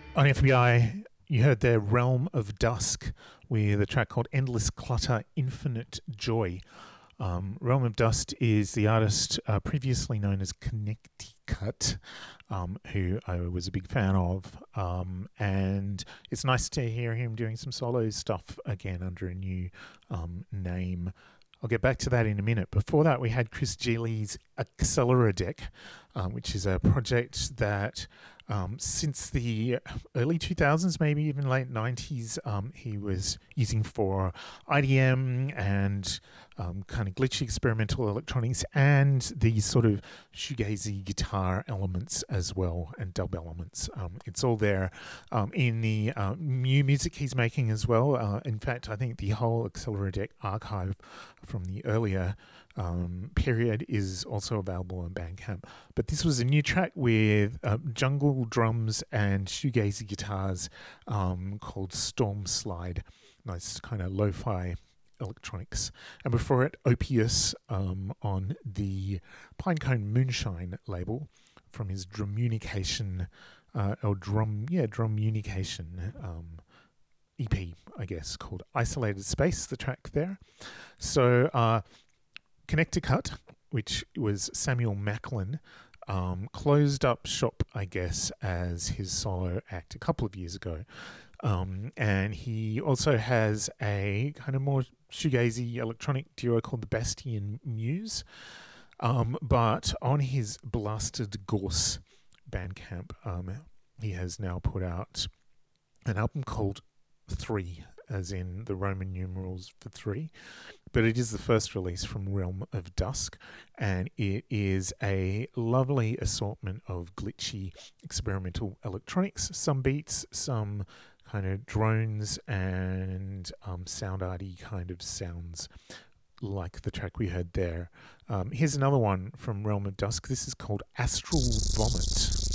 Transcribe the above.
On FBI, you heard their Realm of Dusk with a track called Endless Clutter, Infinite Joy. Realm of Dust is the artist previously known as Connecticut, who I was a big fan of. And it's nice to hear him doing some solo stuff again under a new name. I'll get back to that in a minute. Before that, we had Chris Geely's Accelerodeck, which is a project that since the early 2000s, maybe even late 90s, he was using for IDM and kind of glitchy experimental electronics and these sort of shoegazy guitar elements as well and dub elements. It's all there in the new music he's making as well. In fact, I think the whole Accelerodeck archive from the earlier period is also available on Bandcamp. But this was a new track with jungle drums and shoegazy guitars called Storm Slide. Nice kind of lo-fi electronics. And before it, Opius on the Pinecone Moonshine label from his Drumunication Drumunication EP, I guess, called Isolated Space, the track there. So Connecticut, which was Samuel Macklin, closed up shop, I guess, as his solo act a couple of years ago. And he also has a kind of more shoegazy electronic duo called the Bastian Muse. But on his Blasted Gorse Bandcamp, he has now put out an album called 3, as in the Roman numerals for 3. But it is the first release from Realm of Dusk, and it is a lovely assortment of glitchy experimental electronics, some beats, some kind of drones, and sound arty kind of sounds like the track we heard there. Here's another one from Realm of Dusk. This is called Astral Vomit.